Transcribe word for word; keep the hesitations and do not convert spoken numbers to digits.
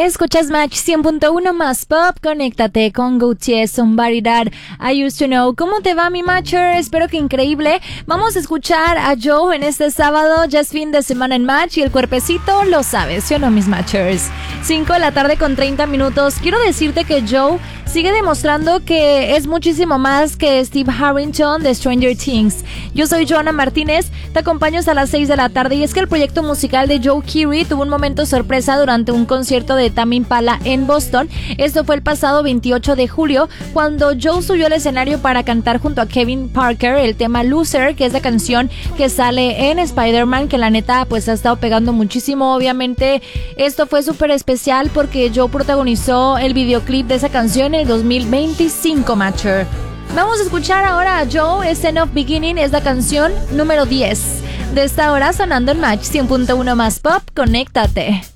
Escuchas Match cien punto uno más pop. Conéctate con Gautier, Somebody That I Used to Know. ¿Cómo te va, mi Matcher? Espero que increíble. Vamos a escuchar a Joe en este sábado. Ya es fin de semana en Match y el cuerpecito lo sabes, ¿sí o no, mis Matchers? cinco de la tarde con treinta minutos. Quiero decirte que Joe sigue demostrando que es muchísimo más que Steve Harrington de Stranger Things. Yo soy Joana Martínez, te acompaño hasta las seis de la tarde y es que el proyecto musical de Joe Keery tuvo un momento sorpresa durante un concierto de Tame Impala en Boston. Esto fue el pasado veintiocho de julio, cuando Joe subió al escenario para cantar junto a Kevin Parker el tema Loser, que es la canción que sale en Spider-Man, que la neta pues ha estado pegando muchísimo. Obviamente esto fue súper especial porque Joe protagonizó el videoclip de esa canción en el dos mil veinticinco, Matcher. Vamos a escuchar ahora a Joe. Scene of Beginning es la canción número diez de esta hora sonando en Match cien punto uno más pop. Conéctate.